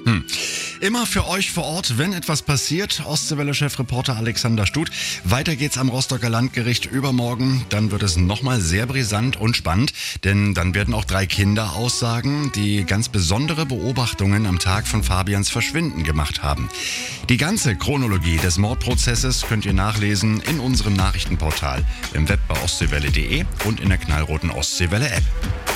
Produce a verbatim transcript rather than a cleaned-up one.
Hm. Immer für euch vor Ort, wenn etwas passiert. Ostseewelle-Chefreporter Alexander Stut. Weiter geht's am Rostocker Landgericht übermorgen. Dann wird es nochmal sehr brisant und spannend, denn dann werden auch drei Kinder aussagen, die ganz besondere Beobachtungen am Tag von Fabians Verschwinden gemacht haben. Die ganze Chronologie des Mordprozesses könnt ihr nachlesen in unserem Nachrichtenportal, im Web bei ostseewelle punkt de und in der knallroten Ostseewelle-App.